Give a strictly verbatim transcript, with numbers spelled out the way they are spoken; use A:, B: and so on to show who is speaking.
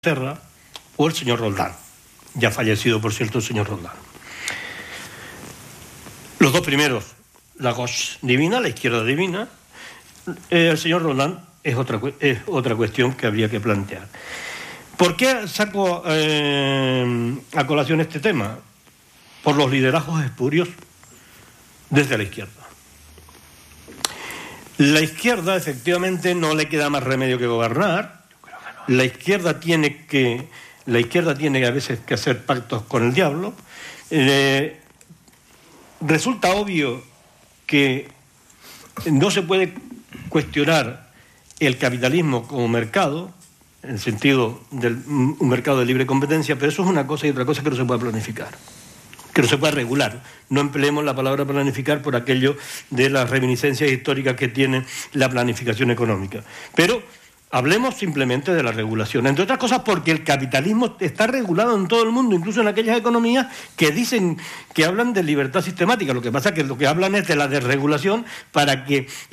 A: Terra o el señor Roldán, ya fallecido, por cierto, el señor Roldán. Los dos primeros, la gauche divina, la izquierda divina. Eh, el señor Roldán es otra, es otra cuestión que habría que plantear. ¿Por qué saco eh, a colación este tema? Por los liderazgos espurios desde la izquierda. La izquierda, efectivamente, no le queda más remedio que gobernar. La izquierda tiene que, la izquierda tiene a veces que hacer pactos con el diablo. Eh, resulta obvio que no se puede cuestionar el capitalismo como mercado, en el sentido de un mercado de libre competencia, pero eso es una cosa y otra cosa que no se puede planificar, que no se puede regular. No empleemos la palabra planificar por aquello de las reminiscencias históricas que tiene la planificación económica. Pero hablemos simplemente de la regulación, entre otras cosas porque el capitalismo está regulado en todo el mundo, incluso en aquellas economías que dicen que hablan de libertad sistemática. Lo que pasa es que lo que hablan es de la desregulación para que